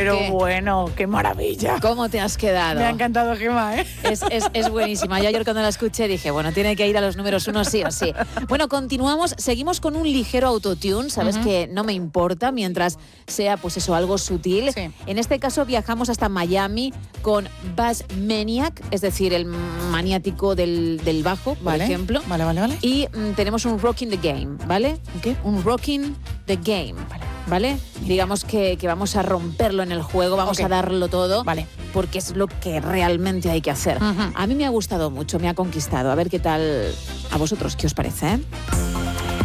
Pero bueno, qué maravilla. ¿Cómo te has quedado? Me ha encantado, Gemma, ¿eh? Es buenísima. Yo ayer cuando la escuché dije, bueno, tiene que ir a los números 1 sí o sí. Bueno, continuamos, seguimos con un ligero autotune, ¿sabes? Que no me importa mientras sea, pues eso, algo sutil. Sí. En este caso viajamos hasta Miami con Bass Maniac, es decir, el maniático del bajo, por ejemplo. Vale. Y tenemos un Rocking the Game, ¿vale? ¿Qué? Un Rocking the Game, ¿vale? Digamos que vamos a romperlo en el juego, vamos a darlo todo, porque es lo que realmente hay que hacer. A mí me ha gustado mucho, me ha conquistado. A ver qué tal a vosotros, ¿qué os parece?